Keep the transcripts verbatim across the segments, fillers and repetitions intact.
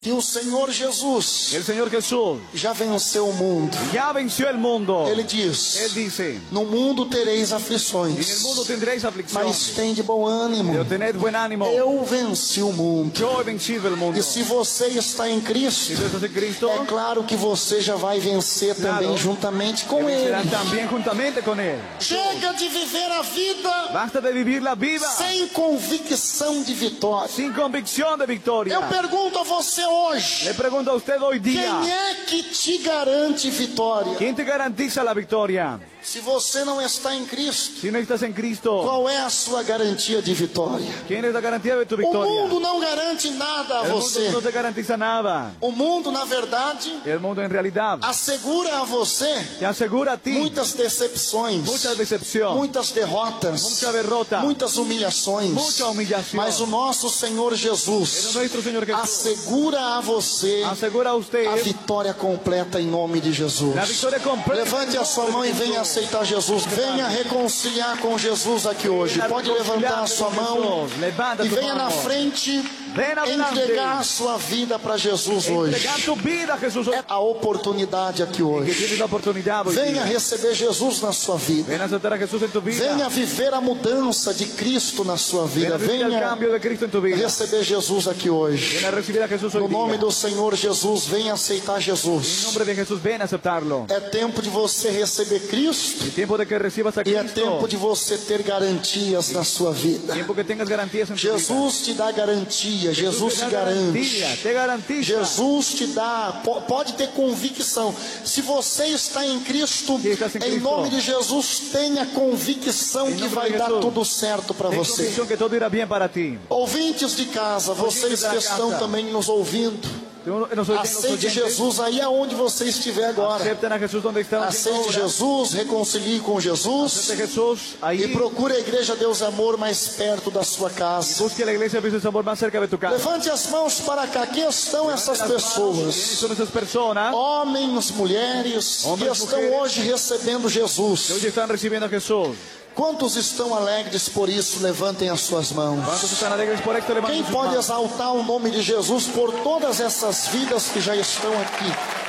Que o Senhor Jesus El Señor Jesús já venceu o mundo. ya venció el mundo. Ele diz: Él dice, no mundo tereis en el aflições, mundo tendréis aflicción, mas tende bom ânimo. pero tened buen ánimo. Eu venci o mundo. Yo he vencido el mundo. E se você está em Cristo, Si tú estás en Cristo, é claro que você já vai vencer também Claro. juntamente com Ele. vencerán también juntamente con Él. Chega de viver a vida Basta de vivir la vida sem convicção de vitória. sin convicción de victoria. Eu pergunto a você hoje: Le pregunto a usted hoy quem día, é que te garante vitória? ¿quién te garantiza la victoria? Se você não está em Cristo, Si no estás en Cristo, qual é a sua garantia de vitória? ¿quién es la garantía de tu O victoria? mundo não garante nada a El mundo você. no te garantiza nada. O mundo, na verdade, El mundo en realidad assegura a você te asegura a ti muitas decepções, mucha decepción, muitas derrotas, mucha derrota, muitas humilhações. mucha humillación. Mas o nosso Senhor Pero Jesus nuestro Señor Jesús assegura a você asegura a usted a vitória completa em nome de Jesus. la victoria completa. Levante a sua mão e venha aceitar Jesus. Venha reconciliar com Jesus aqui hoje. Pode levantar a sua mão Levanta e tu venha na mano. frente Ven adelante. entregar a sua vida para Jesus hoje. Entregar tu vida a Jesús. É a oportunidade aqui Que hoje. tienes la oportunidad hoy Venha día. receber Jesus na sua vida. Ven a aceptar a Jesús en tu vida. Venha viver a mudança de Cristo na sua Ven vida. a vivir el Venha cambio de Cristo en tu vida. receber Jesus aqui hoje. Ven a recibir a Jesús hoy No nome día. do Senhor Jesus, venha aceitar En Jesus. nombre de Jesús, ven a aceptarlo. É tempo de você receber Cristo El tiempo de que recibas a e é Cristo. tempo de você ter garantias na sua vida. Tiempo que tengas garantías en tu vida. Jesus te dá garantia, Jesus te te da garante. garantía, te garantiza. Jesus te dá, po- pode ter convicção. Se você está em Cristo, Se estás em em Cristo, nome de Jesus, tenha convicção em que nome vai de dar Jesus, tudo certo para Ten você. convicción que todo irá bien para ti. Ouvintes de casa, vocês da que estão casa. também nos ouvindo, Nos oy- nos aceite oyentes, Jesus aí aonde você estiver agora. acepten a Jesús donde están. Aceite Jesus, reconcilie com Jesus Acepte Jesús ahí. e procure a Igreja Deus Amor mais perto da sua casa. Busque la iglesia de Jesús Amor más cerca de tu casa. Levante as mãos para cá. Quem estão essas Las manos, pessoas? ¿quiénes son esas personas Homens, mulheres, que Homens, estão mulheres. hoje recebendo que Jesus. hoy están recibiendo a Jesús? Quantos estão alegres por isso? Levantem as suas mãos. ¿Cuántos están alegres por esto? Levanten Quem sus pode manos. exaltar o nome de Jesus por todas essas vidas que já estão aqui?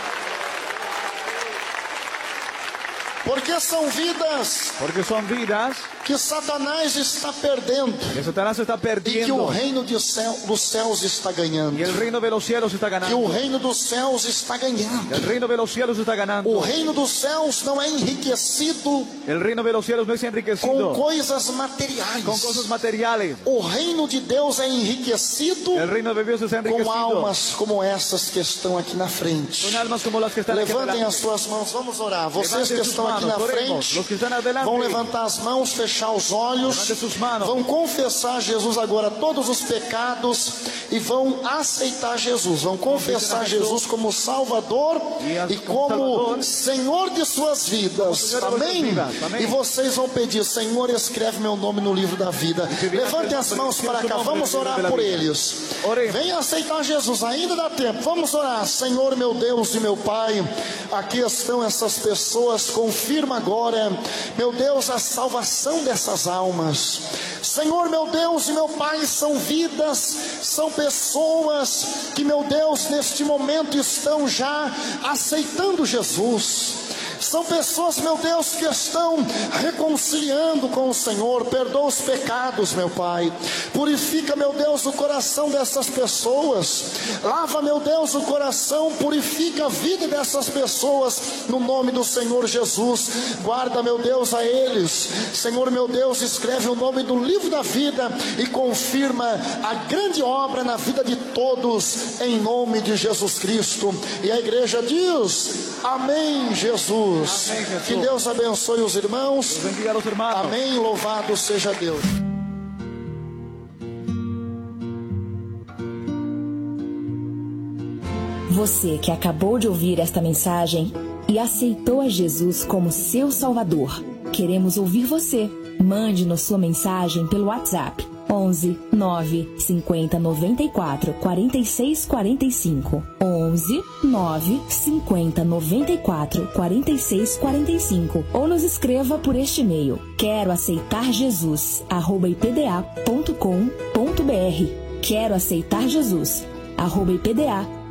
Porque são vidas Porque son vidas que Satanás está perdendo que Satanás está e que o perdiendo reino de céu, dos céus está ganhando. y el reino de los cielos está Que o ganando. reino dos céus está ganhando. El reino de los cielos está O ganando. reino dos céus não é enriquecido El reino de los cielos no es com enriquecido coisas materiais. con cosas materiales. O reino de Deus é enriquecido El reino de Dios es com enriquecido almas como essas que estão aqui na frente. con almas como las que están aquí Levantem as adelante. suas mãos, vamos orar. Vocês Levantem que sus estão aqui manos, na oremos. frente Los que están adelante vão levantar as mãos, fechar os olhos, Levante sus manos. vão confessar a Jesus agora todos os pecados e vão aceitar Jesus, vão confessar Jesus como Salvador E e como Salvador. Senhor de suas vidas. Senhor de Amém? vossas vidas. Amém. E vocês vão pedir: Senhor, escreve meu nome no livro da vida. Levantem as mãos para cá, vamos orar por eles. Oremos. Venha aceitar Jesus, ainda dá tempo. Vamos orar. Senhor, meu Deus e meu Pai, aqui estão essas pessoas. Confirma agora, meu Deus, a salvação dessas almas. Senhor, meu Deus e meu Pai, são vidas, são pessoas que, meu Deus, neste momento estão já aceitando Jesus. São pessoas, meu Deus, que estão reconciliando com o Senhor. Perdoa os pecados, meu Pai. Purifica, meu Deus, o coração dessas pessoas. Lava, meu Deus, o coração. Purifica a vida dessas pessoas, no nome do Senhor Jesus. Guarda, meu Deus, a eles. Senhor, meu Deus, escreve o nome do livro da vida e confirma a grande obra na vida de todos, em nome de Jesus Cristo. E a igreja diz: amém, Jesus. Amém, Jesus. Que Deus abençoe os irmãos. Bendiga a los hermanos. Amém, louvado seja Deus. Você que acabou de ouvir esta mensagem e aceitou a Jesus como seu Salvador, queremos ouvir você. Mande-nos sua mensagem pelo WhatsApp onze nove cinquenta noventa e quatro quarenta e seis quarenta e cinco onze nove cinquenta noventa e quatro quarenta e seis quarenta e cinco ou nos escreva por este e-mail: quero aceitar Jesus arroba ipda ponto com ponto br. Quero aceitar Jesus arroba ipda